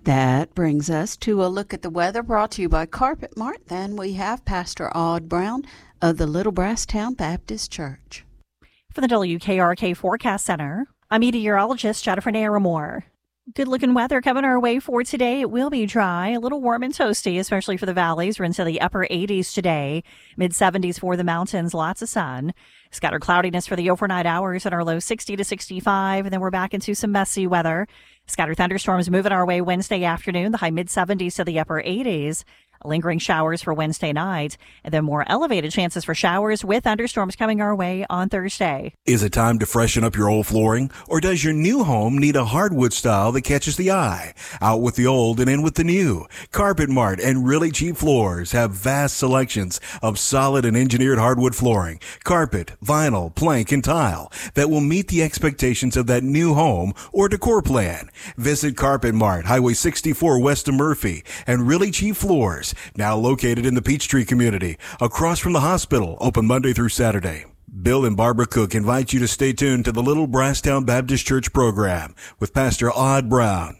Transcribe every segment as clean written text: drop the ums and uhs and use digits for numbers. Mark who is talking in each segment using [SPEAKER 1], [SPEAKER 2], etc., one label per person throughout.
[SPEAKER 1] That brings us to a look at the weather brought to you by Carpet Mart. Then we have Pastor Odd Brown of the Little Brasstown Baptist Church.
[SPEAKER 2] For the WKRK Forecast Center, I'm meteorologist Jennifer Naramore. Good-looking weather coming our way for today. It will be dry, a little warm and toasty, especially for the valleys. We're into the upper 80s today, mid-70s for the mountains, lots of sun. Scattered cloudiness for the overnight hours and our low 60 to 65, and then we're back into some messy weather. Scattered thunderstorms moving our way Wednesday afternoon, the high mid-70s to the upper 80s. Lingering showers for Wednesday night, and then more elevated chances for showers with thunderstorms coming our way on Thursday.
[SPEAKER 3] Is it time to freshen up your old flooring? Or does your new home need a hardwood style that catches the eye? Out with the old and in with the new. Carpet Mart and Really Cheap Floors have vast selections of solid and engineered hardwood flooring, carpet, vinyl, plank, and tile that will meet the expectations of that new home or decor plan. Visit Carpet Mart, Highway 64 west of Murphy, and Really Cheap Floors, now located in the Peachtree community, across from the hospital, open Monday through Saturday. Bill and Barbara Cook invite you to stay tuned to the Little Brasstown Baptist Church program with Pastor Odd Brown.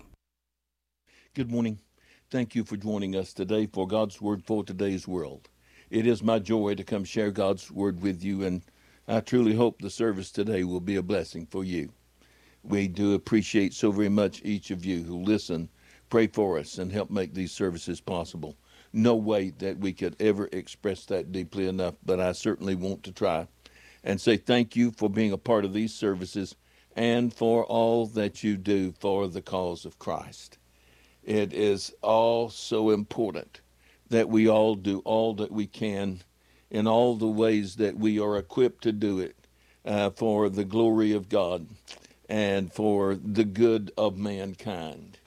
[SPEAKER 4] Good morning. Thank you for joining us today for God's Word for today's world. It is my joy to come share God's Word with you, and I truly hope the service today will be a blessing for you. We do appreciate so very much each of you who listen, pray for us, and help make these services possible. No way that we could ever express that deeply enough, but I certainly want to try and say thank you for being a part of these services and for all that you do for the cause of Christ. It is all so important that we all do all that we can in all the ways that we are equipped to do it for the glory of God and for the good of mankind.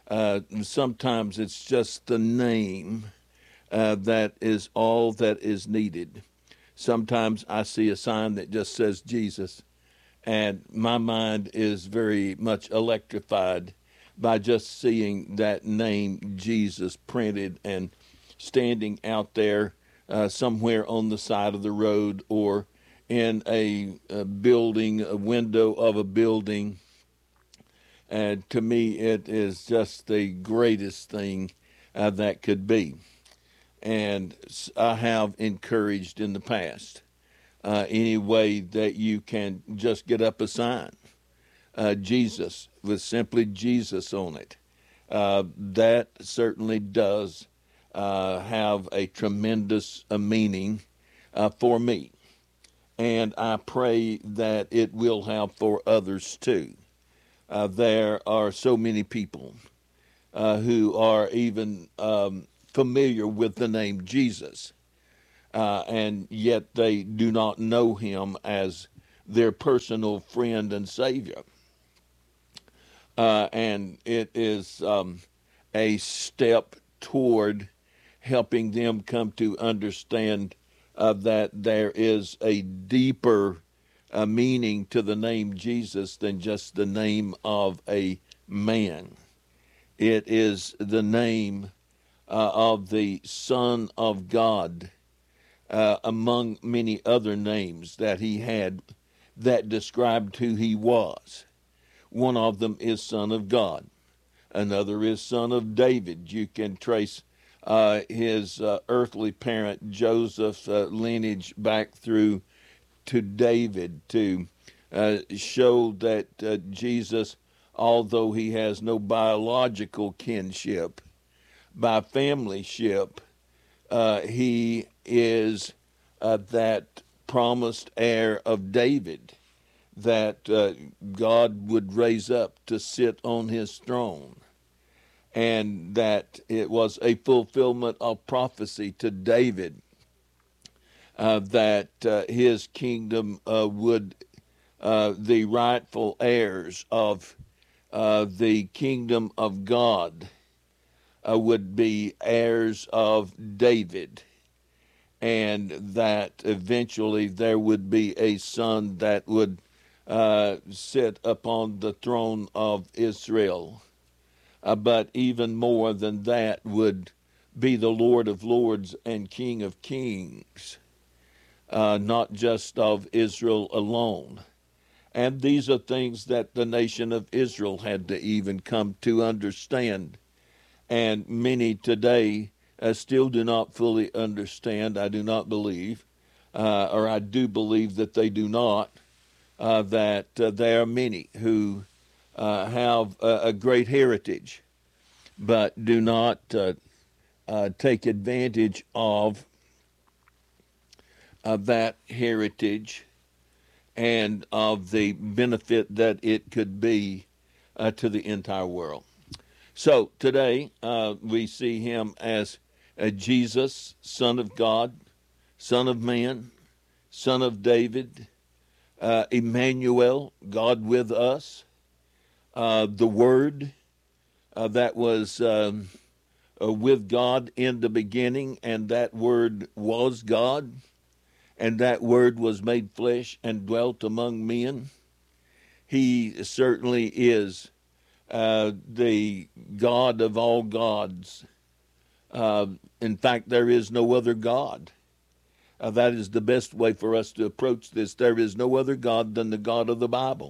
[SPEAKER 4] Sometimes it's just the name that is all that is needed. Sometimes I see a sign that just says Jesus, and my mind is very much electrified by just seeing that name Jesus printed and standing out there somewhere on the side of the road or in a building, a window of a building. And to me, it is just the greatest thing that could be. And I have encouraged in the past any way that you can just get up a sign, Jesus, with simply Jesus on it. That certainly does have a tremendous meaning for me. And I pray that it will have for others too. There are so many people who are even familiar with the name Jesus, and yet they do not know him as their personal friend and Savior. And it is a step toward helping them come to understand that there is a deeper meaning to the name Jesus than just the name of a man. It is the name of the Son of God, among many other names that he had that described who he was. One of them is Son of God. Another is Son of David. You can trace his earthly parent Joseph's lineage back through to David to show that Jesus, although he has no biological kinship, by familyship, he is that promised heir of David that God would raise up to sit on his throne, and that it was a fulfillment of prophecy to David that his kingdom would, the rightful heirs of the kingdom of God would be heirs of David, and that eventually there would be a son that would sit upon the throne of Israel. But even more than that would be the Lord of Lords and King of Kings, not just of Israel alone. And these are things that the nation of Israel had to even come to understand And many today still do not fully understand, I do not believe, or I do believe that they do not, that there are many who have a great heritage, but do not take advantage of that heritage and of the benefit that it could be to the entire world. So today we see him as Jesus, Son of God, Son of Man, Son of David, Emmanuel, God with us, the Word that was with God in the beginning, and that Word was God, and that Word was made flesh and dwelt among men. He certainly is the God of all gods. In fact, there is no other God. That is the best way for us to approach this. There is no other God than the God of the Bible.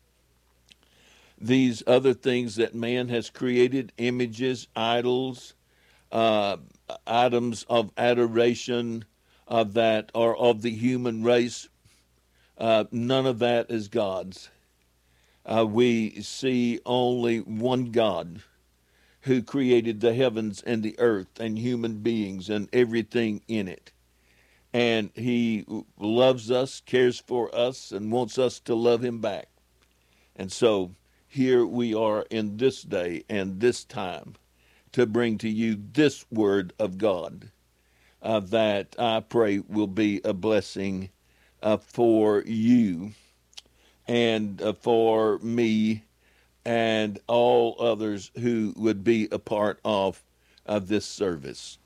[SPEAKER 4] These other things that man has created, images, idols, items of adoration that are of the human race, none of that is God's. We see only one God who created the heavens and the earth and human beings and everything in it. And he loves us, cares for us, and wants us to love him back. And so here we are in this day and this time to bring to you this word of God that I pray will be a blessing for you and for me and all others who would be a part of this service.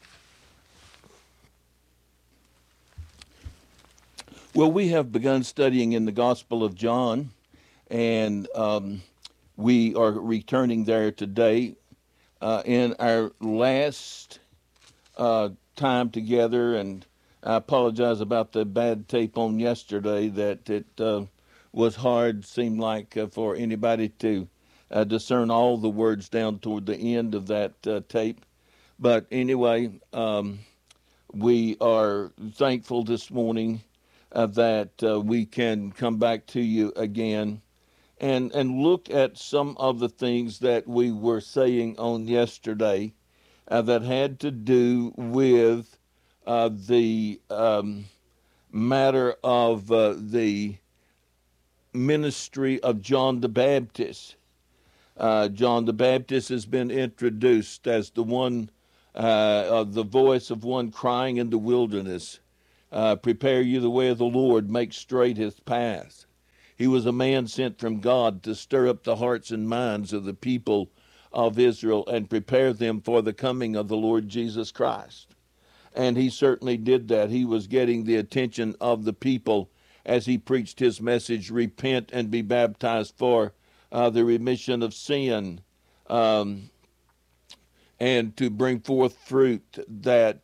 [SPEAKER 4] Well, we have begun studying in the Gospel of John, and we are returning there today. In our last time together, and I apologize about the bad tape on yesterday, that it was hard, seemed like, for anybody to discern all the words down toward the end of that tape. But anyway, we are thankful this morning that we can come back to you again and look at some of the things that we were saying on yesterday that had to do with the matter of the ministry of John the Baptist. John the Baptist has been introduced as the one, the voice of one crying in the wilderness, prepare you the way of the Lord, make straight his path. He was a man sent from God to stir up the hearts and minds of the people of Israel and prepare them for the coming of the Lord Jesus Christ. And he certainly did that. He was getting the attention of the people as he preached his message, repent and be baptized for the remission of sin, and to bring forth fruit that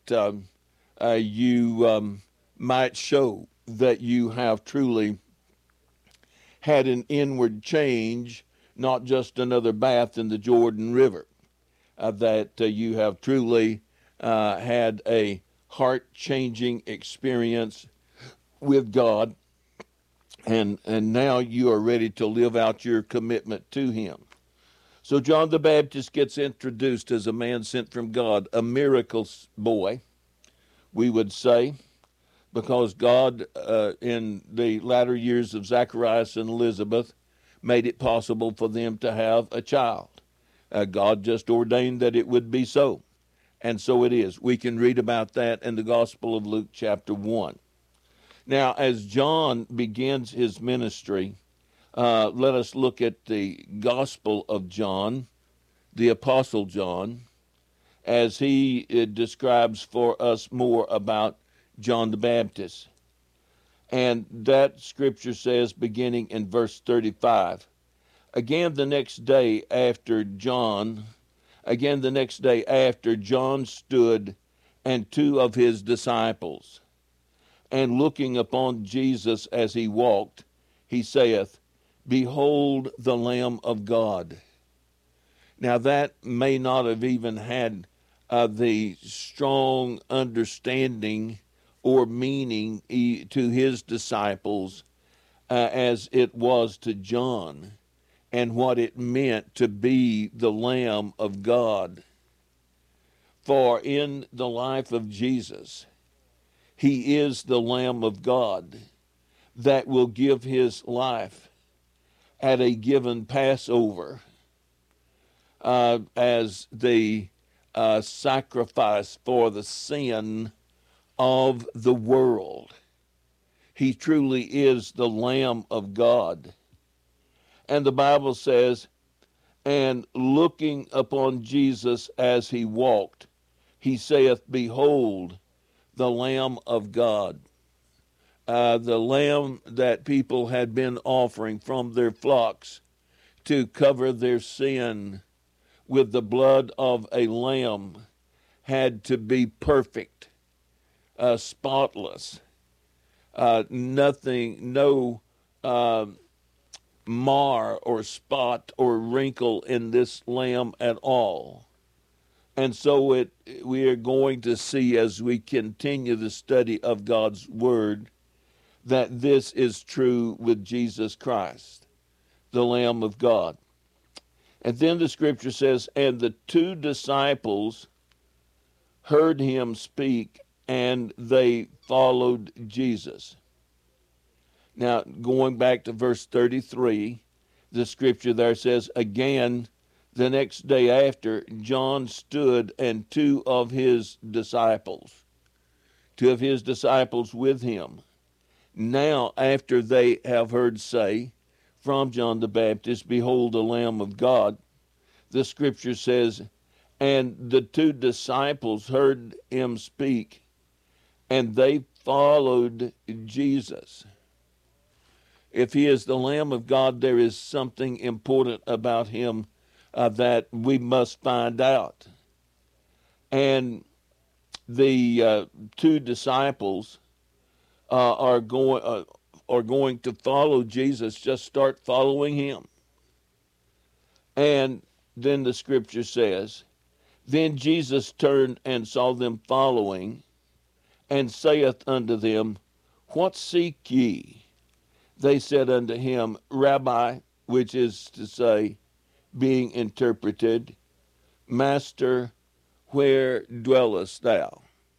[SPEAKER 4] you might show that you have truly had an inward change, not just another bath in the Jordan River, that you have truly had a heart-changing experience with God, and now you are ready to live out your commitment to him. So John the Baptist gets introduced as a man sent from God, a miracle boy, we would say, because God, in the latter years of Zacharias and Elizabeth, made it possible for them to have a child. God just ordained that it would be so, and so it is. We can read about that in the Gospel of Luke chapter 1. Now, as John begins his ministry, let us look at the Gospel of John, the Apostle John, as he describes for us more about John the Baptist. And that scripture says, beginning in verse 35, again the next day after John stood and two of his disciples, and looking upon Jesus as he walked, he saith, Behold the Lamb of God. Now, that may not have even had the strong understanding or meaning to his disciples as it was to John, and what it meant to be the Lamb of God. For in the life of Jesus, he is the Lamb of God that will give his life at a given Passover as the sacrifice for the sin of the world. He truly is the Lamb of God. And the Bible says, and looking upon Jesus as he walked, he saith, Behold, the Lamb of God. The lamb that people had been offering from their flocks to cover their sin with the blood of a lamb had to be perfect, spotless, nothing, no mar or spot or wrinkle in this lamb at all. And so we are going to see as we continue the study of God's Word that this is true with Jesus Christ, the Lamb of God. And then the scripture says, and the 2 disciples heard him speak, and they followed Jesus. Now, going back to verse 33, the scripture there says, again, the next day after, John stood, and 2 of his disciples with him. Now, after they have heard say from John the Baptist, Behold the Lamb of God, the scripture says, and the 2 disciples heard him speak, and they followed Jesus. If he is the Lamb of God, there is something important about him that we must find out. And the 2 disciples are going to follow Jesus, just start following him. And then the scripture says, Then Jesus turned and saw them following, and saith unto them, What seek ye? They said unto him, Rabbi, which is to say, being interpreted, Master, where dwellest thou?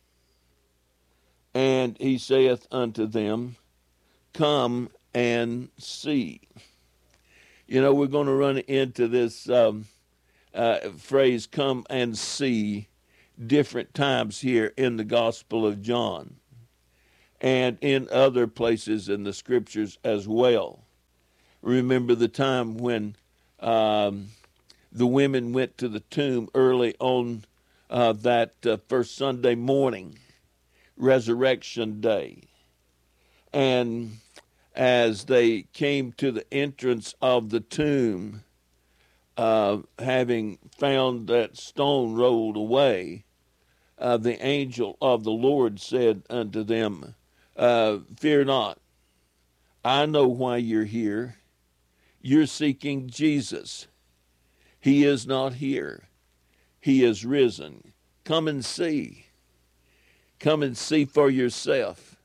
[SPEAKER 4] And he saith unto them, Come and see. You know, we're going to run into this phrase, come and see, different times here in the Gospel of John and in other places in the Scriptures as well. Remember the time when the women went to the tomb early on that first Sunday morning, Resurrection Day. And as they came to the entrance of the tomb, having found that stone rolled away, the angel of the Lord said unto them, Fear not, I know why you're here. You're seeking Jesus. He is not here. He is risen. Come and see. Come and see for yourself.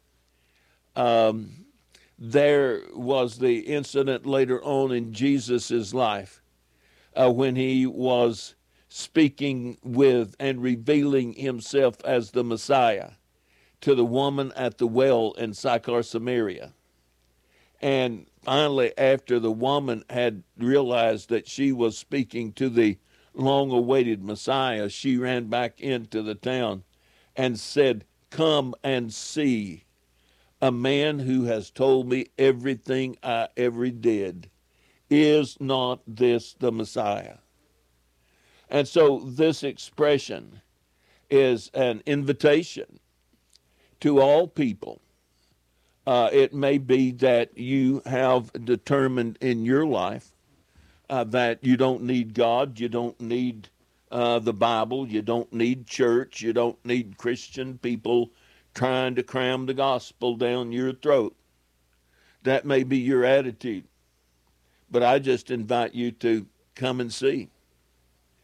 [SPEAKER 4] There was the incident later on in Jesus' life when he was speaking with and revealing himself as the Messiah to the woman at the well in Sychar, Samaria. And finally, after the woman had realized that she was speaking to the long-awaited Messiah, she ran back into the town and said, Come and see a man who has told me everything I ever did. Is not this the Messiah? And so this expression is an invitation to all people. It may be that you have determined in your life that you don't need God, you don't need the Bible, you don't need church, you don't need Christian people trying to cram the gospel down your throat. That may be your attitude. But I just invite you to come and see.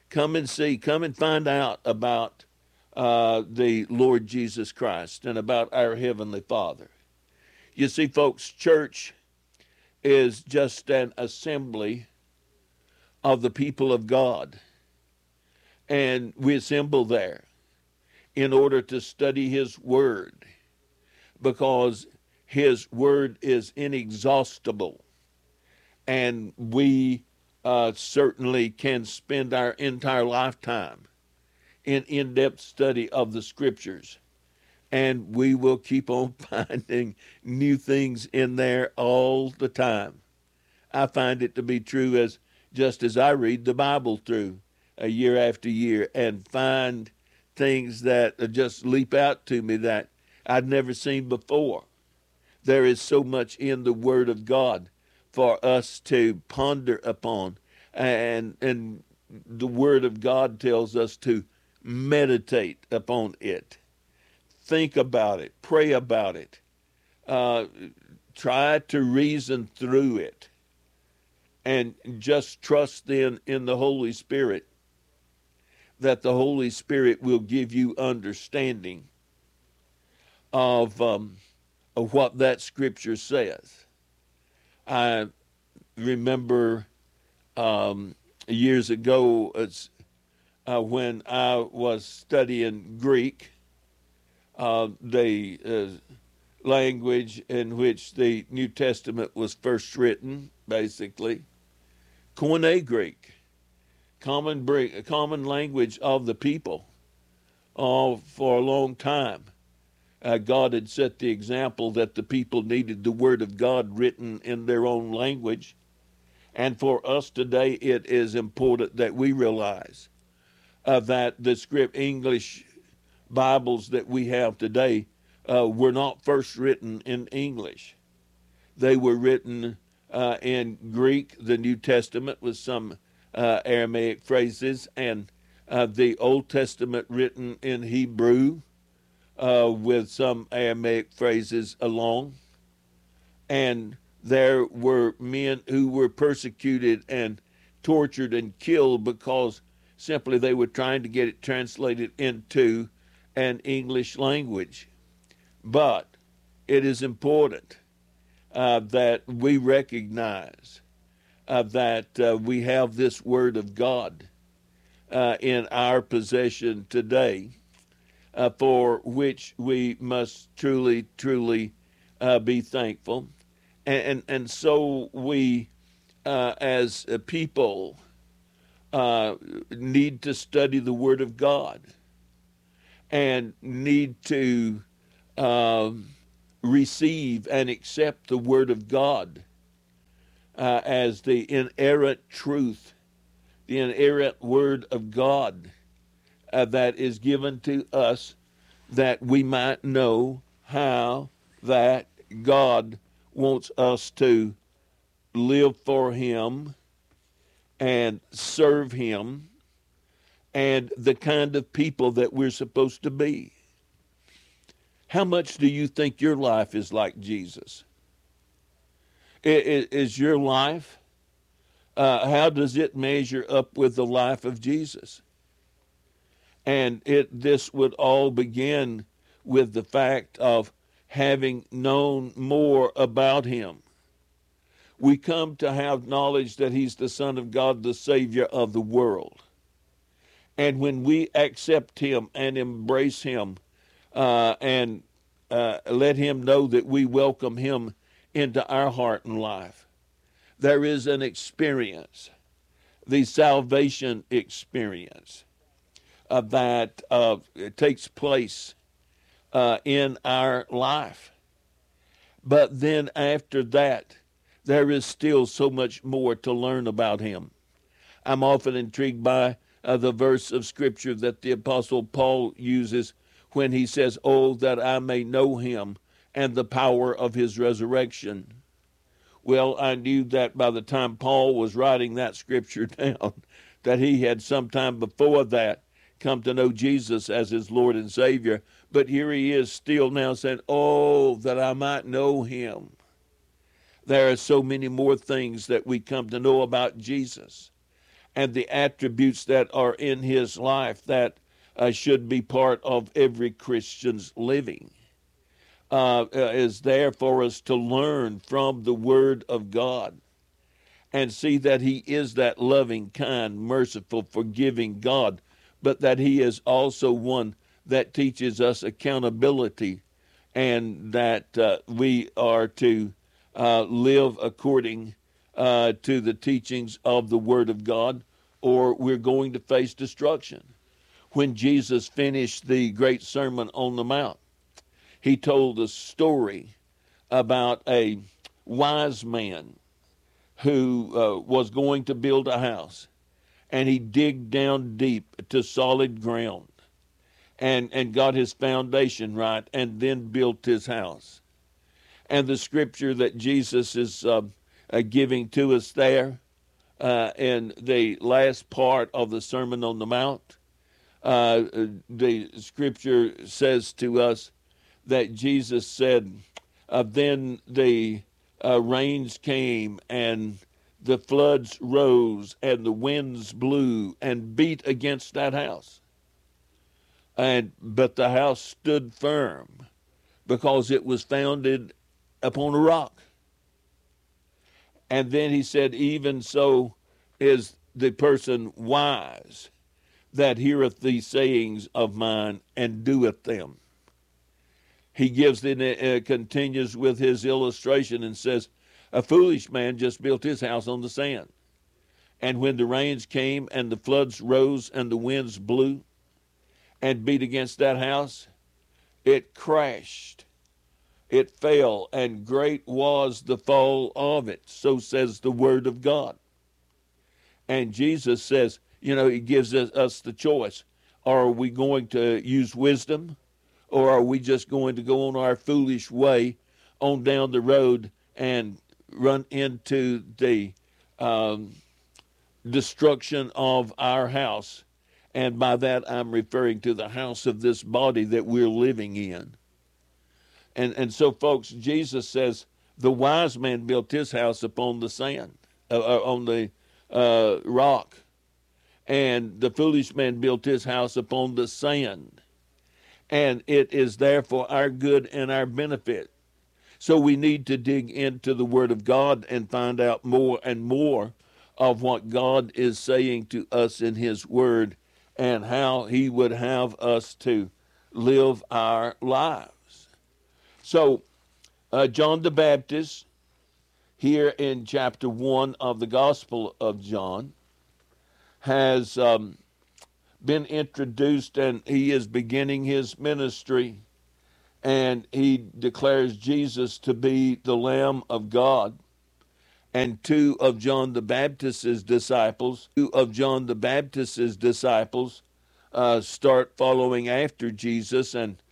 [SPEAKER 4] Come and see. Come and find out about the Lord Jesus Christ and about our Heavenly Father. You see, folks, church is just an assembly of the people of God. And we assemble there in order to study His Word, because His Word is inexhaustible. And we certainly can spend our entire lifetime in in-depth study of the Scriptures. And we will keep on finding new things in there all the time. I find it to be true just as I read the Bible through year after year and find things that just leap out to me that I'd never seen before. There is so much in the Word of God for us to ponder upon. And the Word of God tells us to meditate upon it. Think about it. Pray about it. Try to reason through it. And just trust then in the Holy Spirit, that the Holy Spirit will give you understanding of what that Scripture says. I remember years ago when I was studying Greek, the language in which the New Testament was first written, basically, Koine Greek, common language of the people. For a long time, God had set the example that the people needed the Word of God written in their own language. And for us today, it is important that we realize that the English Bibles that we have today were not first written in English. They were written in Greek, the New Testament, with some Aramaic phrases, and the Old Testament written in Hebrew with some Aramaic phrases along. And there were men who were persecuted and tortured and killed because simply they were trying to get it translated into an English language. But it is important that we recognize that we have this Word of God in our possession today, for which we must truly be thankful. And so we, as a people, need to study the Word of God and need to receive and accept the Word of God as the inerrant truth, the inerrant Word of God that is given to us, that we might know how that God wants us to live for Him and serve Him, and the kind of people that we're supposed to be. How much do you think your life is like Jesus? Is your life, how does it measure up with the life of Jesus? And this would all begin with the fact of having known more about Him. We come to have knowledge that He's the Son of God, the Savior of the world. And when we accept Him and embrace Him and let Him know that we welcome Him into our heart and life, there is an experience, the salvation experience, that takes place in our life. But then after that, there is still so much more to learn about Him. I'm often intrigued by the verse of Scripture that the Apostle Paul uses when he says, "Oh, that I may know Him and the power of His resurrection." Well, I knew that by the time Paul was writing that Scripture down, that he had sometime before that come to know Jesus as his Lord and Savior. But here he is still now saying, "Oh, that I might know Him." There are so many more things that we come to know about Jesus. and the attributes that are in his life that should be part of every Christian's living. Is there for us to learn from the Word of God and see that he is that loving, kind, merciful, forgiving God, but that he is also one that teaches us accountability, and that we are to live according to the teachings of the Word of God, or we're going to face destruction. When Jesus finished the great Sermon on the Mount, he told a story about a wise man who was going to build a house, and he digged down deep to solid ground and got his foundation right, and then built his house. And the scripture that Jesus is giving to us there in the last part of the Sermon on the Mount, the scripture says to us that Jesus said, then the rains came, and the floods rose, and the winds blew and beat against that house. But the house stood firm because it was founded upon a rock. And then he said, even so is the person wise that heareth these sayings of mine and doeth them. He gives continues with his illustration and says, a foolish man just built his house on the sand. And when the rains came and the floods rose and the winds blew and beat against that house, it crashed. It fell, and great was the fall of it. So says the Word of God. And Jesus says, he gives us the choice. Are we going to use wisdom, or are we just going to go on our foolish way on down the road and run into the destruction of our house? And by that I'm referring to the house of this body that we're living in. And so, folks, Jesus says the wise man built his house upon the sand, on the rock. And the foolish man built his house upon the sand. And it is there for our good and our benefit. So we need to dig into the Word of God and find out more and more of what God is saying to us in his Word and how he would have us to live our lives. So John the Baptist, here in chapter 1 of the Gospel of John, has been introduced, and he is beginning his ministry, and he declares Jesus to be the Lamb of God. And two of John the Baptist's disciples start following after Jesus, and